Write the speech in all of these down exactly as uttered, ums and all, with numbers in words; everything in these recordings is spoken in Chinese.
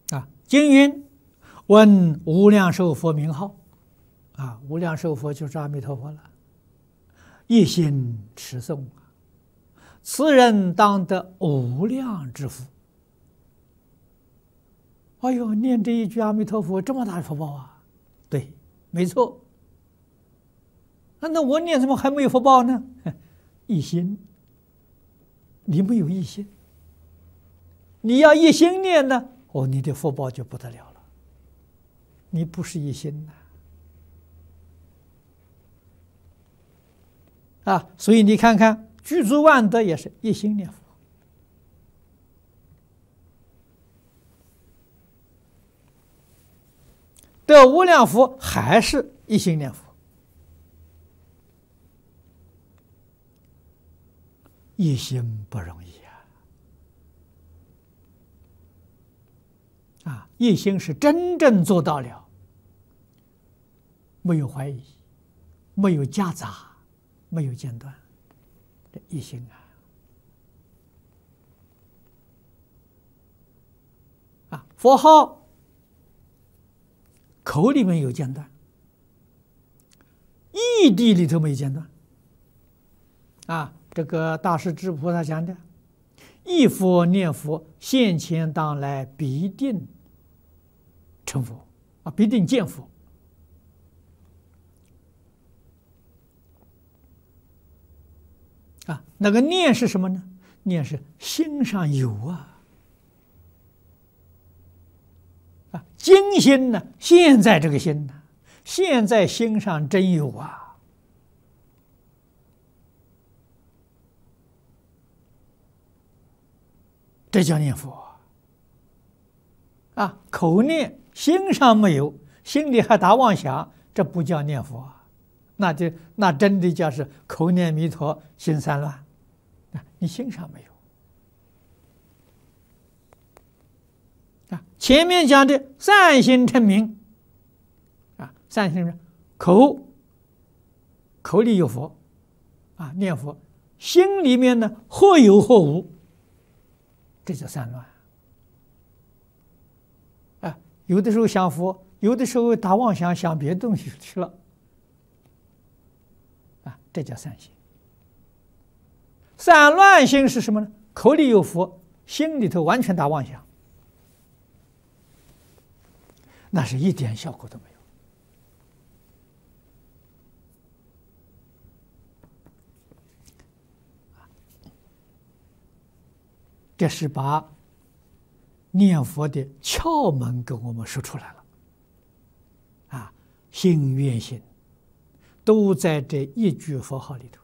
啊，经云：闻无量寿佛名号，啊，无量寿佛就是阿弥陀佛了。一心持诵，此人当得无量之福。哎呦，念这一句阿弥陀佛，这么大的福报啊！对，没错。那那我念怎么还没有福报呢？一心，你没有一心，你要一心念呢，哦，你的福报就不得了了。你不是一心呐，啊，所以你看看，具足万德也是一心念佛。得无量福还是一心念佛，一心不容易啊！啊，一心是真正做到了，没有怀疑，没有夹杂，没有间断，这一心啊！啊，佛号。口里面有间断，义谛里头没间断。啊，这个大势至菩萨讲的，忆佛念佛，现前当来必定成佛啊，必定见佛。啊，那个念是什么呢？念是心上有啊。啊，今心呢？现在这个心呢？现在心上真有啊！这叫念佛啊！口念心上没有，心里还打妄想，这不叫念佛，那就那真的叫是口念弥陀，心散乱。啊，你心上没有。啊，前面讲的善心称名，啊，善心是口，口里有佛，啊，念佛，心里面呢或有或无，这叫散乱。啊，有的时候想佛，有的时候打妄想，想别的东西去了，啊，这叫散心。散乱心是什么呢？口里有佛，心里头完全打妄想。那是一点效果都没有。这是把念佛的窍门给我们说出来了。啊，心愿行都在这一句佛号里头。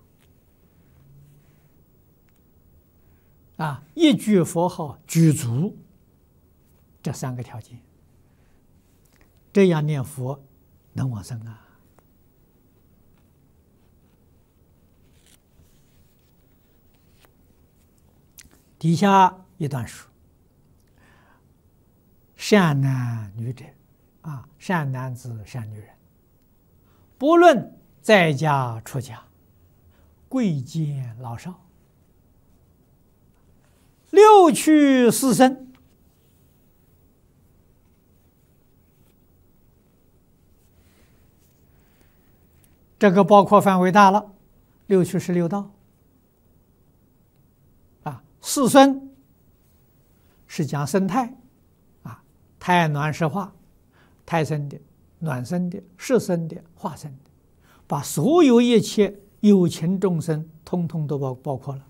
啊，一句佛号具足这三个条件。这样念佛能往生啊！底下一段说：善男女者，啊，善男子、善女人，不论在家出家，贵贱老少，六趣四生。这个包括范围大了，六趣是六道，啊，四生是讲生态，啊，胎暖湿化，胎生的、暖生的、湿生的、化生的，把所有一切有情众生通通都包包括了。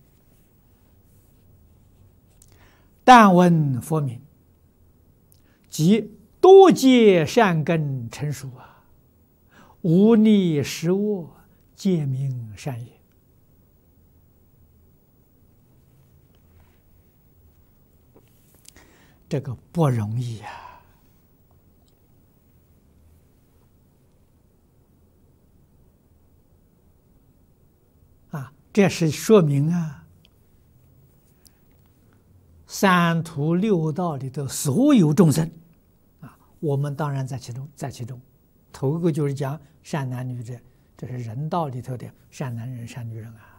但闻佛名，即多结善根成熟啊。无逆实恶，皆名善也。这个不容易呀！啊，这是说明啊，三途六道里的所有众生，啊，我们当然在其中，在其中。头一个就是讲善男女者，这是人道里头的善男人、善女人啊。